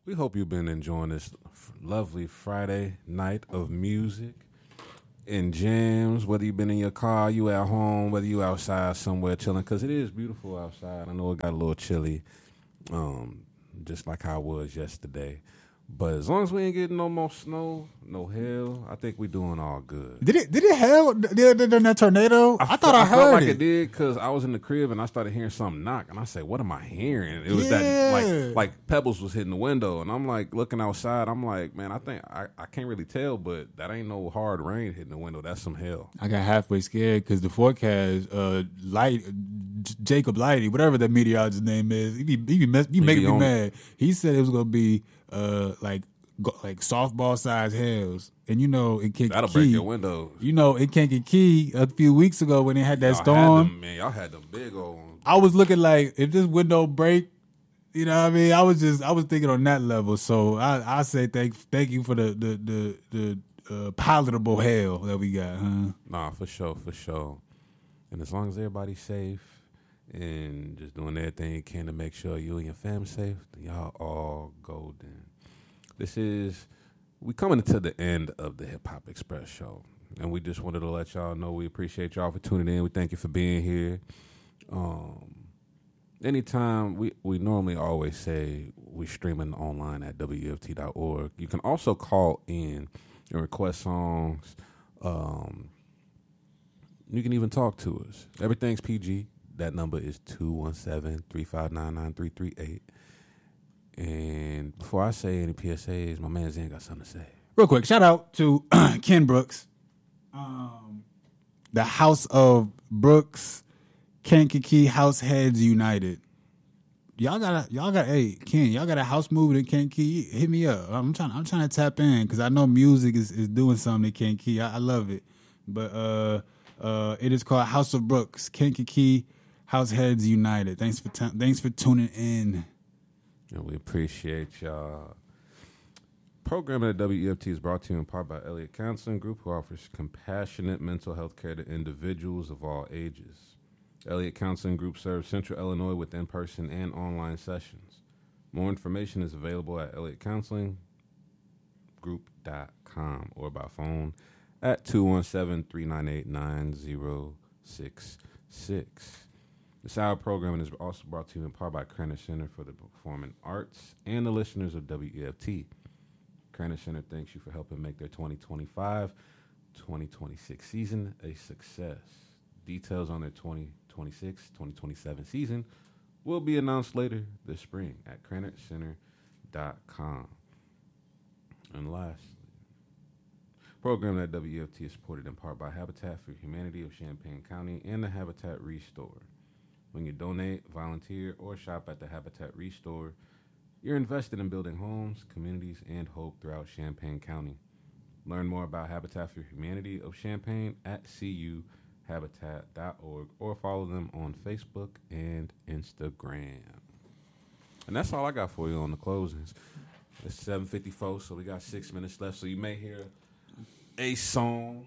We hope you've been enjoying this lovely Friday night of music and jams. Whether you've been in your car, you at home, whether you outside somewhere chilling, because it is beautiful outside. I know it got a little chilly, just like how it was yesterday. But as long as we ain't getting no more snow, no hail, I think we doing all good. Did it hail during that tornado? I thought I heard felt like it. it did because I was in the crib and I started hearing something knock, and I said, "What am I hearing?" It was that like pebbles was hitting the window, and I'm like looking outside. I'm like, man, I think I can't really tell, but that ain't no hard rain hitting the window. That's some hail. I got halfway scared because the forecast, Jacob Lighty, whatever that meteorologist's name is, he be making me mad. He said it was gonna be like softball sized hails, and in Kankakee, that'll break your windows. In Kankakee a few weeks ago when they had that storm, y'all had them big old. I was looking like if this window break, you know what I mean. I was thinking on that level. So I say thank you for the palatable hail that we got, huh? Nah, for sure. And as long as everybody's safe and just doing everything you can to make sure you and your family safe, y'all all golden. We coming to the end of the Hip Hop Express show, and we just wanted to let y'all know we appreciate y'all for tuning in. We thank you for being here. Anytime we normally always say we streaming online at WFT.org. You can also call in and request songs. You can even talk to us. Everything's PG. That number is 217-359-9338. And before I say any PSAs, my man Zen got something to say. Real quick, shout out to Ken Brooks, the House of Brooks, Kankakee House Heads United. Y'all got hey Ken, y'all got a house moving in Kankakee? Hit me up. I'm trying to tap in because I know music is doing something in Kankakee. I love it, but it is called House of Brooks, Kankakee House Heads United. Thanks for tuning in. And we appreciate y'all. Programming at WEFT is brought to you in part by Elliott Counseling Group, who offers compassionate mental health care to individuals of all ages. Elliott Counseling Group serves Central Illinois with in-person and online sessions. More information is available at elliottcounselinggroup.com or by phone at 217-398-9066. This hour programming is also brought to you in part by Kranish Center for the Performing Arts and the listeners of WEFT. Kranish Center thanks you for helping make their 2025-2026 season a success. Details on their 2026-2027 season will be announced later this spring at KranishCenter.com. And lastly, programming at WFT is supported in part by Habitat for Humanity of Champaign County and the Habitat Restore. When you donate, volunteer, or shop at the Habitat Restore, you're invested in building homes, communities, and hope throughout Champaign County. Learn more about Habitat for Humanity of Champaign at cuhabitat.org or follow them on Facebook and Instagram. And that's all I got for you on the closings. It's 7:54, so we got 6 minutes left. So you may hear a song.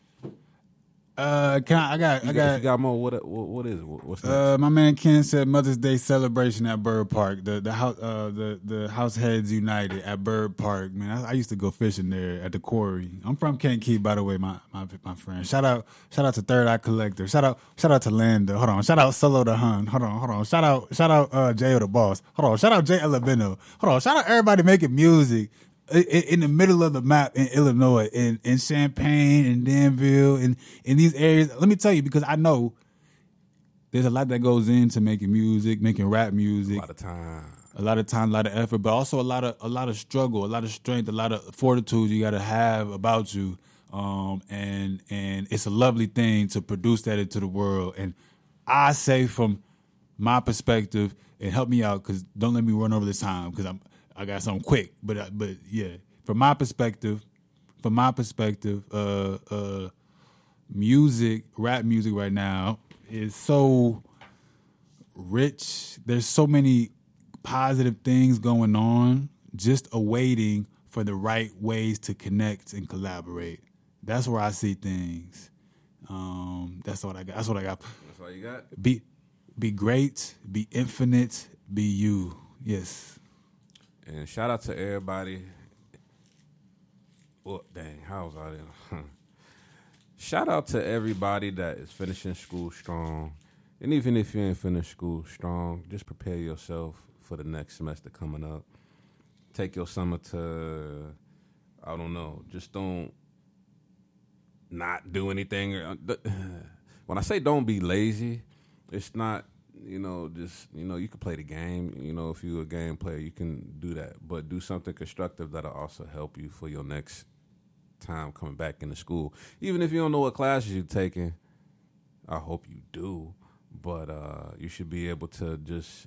I got more. What is it? What's next? My man Ken said Mother's Day celebration at Bird Park. The House Heads United at Bird Park. Man, I used to go fishing there at the quarry. I'm from Kankakee, by the way, my friend. Shout out to Third Eye Collector. Shout out to Landa. Hold on. Shout out Solo the Hun. Hold on. Shout out Jay the Boss. Hold on. Shout out Jay Elabino. Hold on. Shout out everybody making music in the middle of the map in Illinois, in Champaign, in Danville, in these areas. Let me tell you, because I know there's a lot that goes into making music, making rap music. A lot of time, a lot of effort, but also a lot of struggle, a lot of strength, a lot of fortitude you got to have about you. And it's a lovely thing to produce that into the world. And I say from my perspective, and help me out, because don't let me run over this time, because I got something quick, but yeah, from my perspective, music, rap music right now is so rich. There's so many positive things going on, just awaiting for the right ways to connect and collaborate. That's where I see things. That's what I got. That's all you got? Be great, be infinite, be you. Yes. And shout out to everybody. Well, dang, how was I there? Shout out to everybody that is finishing school strong. And even if you ain't finished school strong, just prepare yourself for the next semester coming up. Take your summer to, I don't know, just don't not do anything. When I say don't be lazy, it's not, just, you can play the game. If you're a game player, you can do that. But do something constructive that'll also help you for your next time coming back into school. Even if you don't know what classes you're taking, I hope you do. But you should be able to just,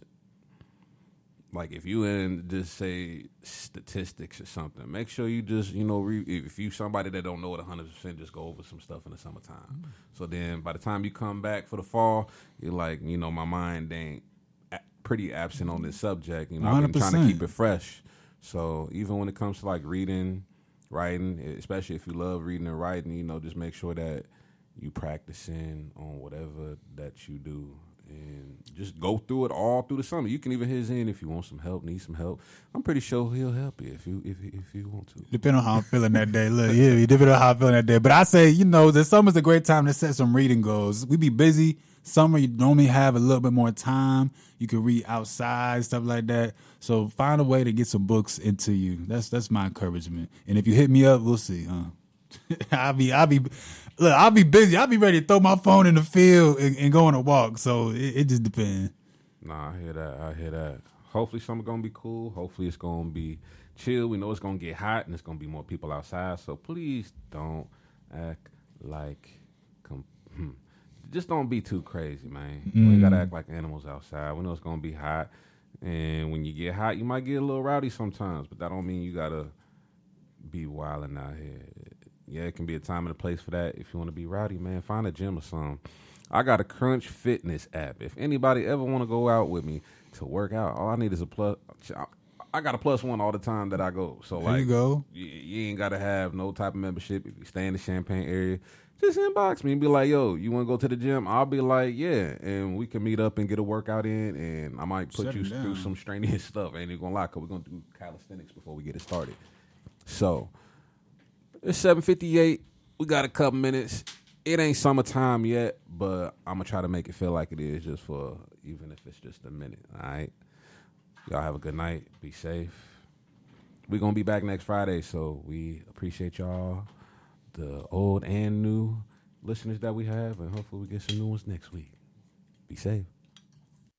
like, if you in just say statistics or something, make sure you just, if you somebody that don't know it 100%, just go over some stuff in the summertime. Mm-hmm. So then by the time you come back for the fall, you're like, my mind ain't pretty absent on this subject. I've been trying to keep it fresh. So even when it comes to like reading, writing, especially if you love reading and writing, just make sure that you practicing on whatever that you do. And just go through it all through the summer. You can even hit in if you want some help, need some help. I'm pretty sure he'll help you if you want to. Depending on how I'm feeling that day. Look, yeah, depending on how I'm feeling that day. But I say, the summer's a great time to set some reading goals. We be busy. Summer, you normally have a little bit more time. You can read outside, stuff like that. So find a way to get some books into you. That's my encouragement. And if you hit me up, we'll see. I'll be busy. I'll be ready to throw my phone in the field and go on a walk. So it just depends. Nah, I hear that. Hopefully summer gonna be cool. Hopefully it's gonna be chill. We know it's gonna get hot and it's gonna be more people outside. So please don't act like just don't be too crazy, man. We ain't gotta act like animals outside. We know it's gonna be hot. And when you get hot, you might get a little rowdy sometimes, but that don't mean you gotta be wilding out here. Yeah, it can be a time and a place for that. If you want to be rowdy, man, find a gym or something. I got a Crunch Fitness app. If anybody ever want to go out with me to work out, all I need is a plus. I got a +1 all the time that I go. So there you go. You ain't got to have no type of membership. If you stay in the Champaign area, just inbox me and be like, yo, you want to go to the gym? I'll be like, yeah. And we can meet up and get a workout in. And I might put you through some strenuous stuff. Ain't even going to lie, because we're going to do calisthenics before we get it started. So it's 7:58. We got a couple minutes. It ain't summertime yet, but I'm going to try to make it feel like it is just for, even if it's just a minute. All right? Y'all have a good night. Be safe. We're going to be back next Friday, so we appreciate y'all, the old and new listeners that we have, and hopefully we get some new ones next week. Be safe.